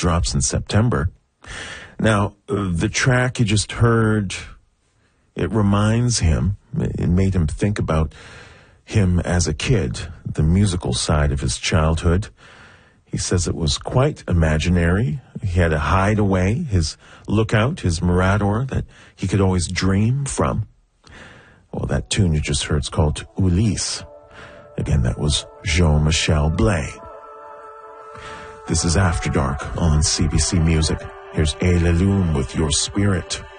drops in September. Now, the track you just heard, it reminds him, it made him think about him as a kid, the musical side of his childhood. He says it was quite imaginary. He had a hideaway, his lookout, his mirador that he could always dream from. Well, that tune you just heard is called Ulysse. Again, that was Jean-Michel Blay. This is After Dark on CBC Music. Here's A La Lune with Your Spirit.